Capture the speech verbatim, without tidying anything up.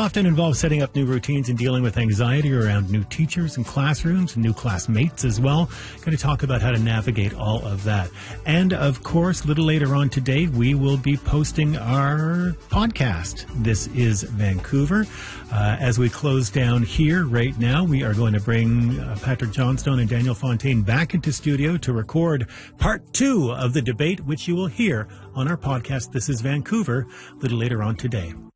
often involves setting up new routines and dealing with anxiety around new teachers and classrooms and new classmates as well. Going to talk about how to navigate all of that. And of course, a little later on today, we will be posting our podcast. This is Vancouver. Uh, as we close down here right now, we are going to bring uh, Patrick Johnstone and Daniel Fontaine back into studio to record part two of the debate, which you will hear on our podcast. This is Vancouver, a little later on today.